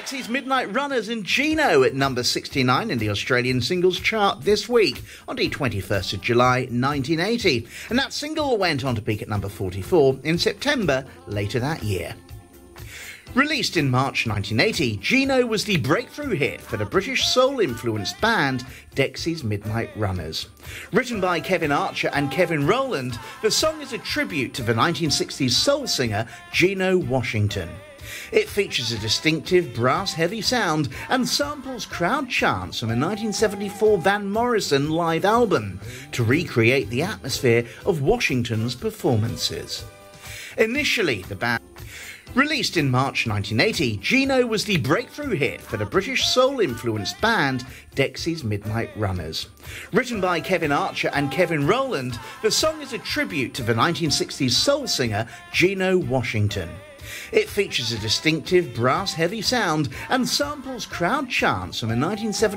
Dexy's Midnight Runners and Gino at number 69 in the Australian singles chart this week on the 21st of July 1980. And that single went on to peak at number 44 in September later that year. Released in March 1980, Gino was the breakthrough hit for the British soul-influenced band Dexy's Midnight Runners. Written by Kevin Archer and Kevin Rowland, the song is a tribute to the 1960s soul singer Gino Washington. It features a distinctive brass-heavy sound and samples crowd chants from a 1974 Van Morrison live album to recreate the atmosphere of Washington's performances. Initially, the band released in March 1980, Gino was the breakthrough hit for the British soul-influenced band Dexy's Midnight Runners. Written by Kevin Archer and Kevin Rowland, the song is a tribute to the 1960s soul singer Gino Washington. It features a distinctive brass-heavy sound and samples crowd chants from a 1970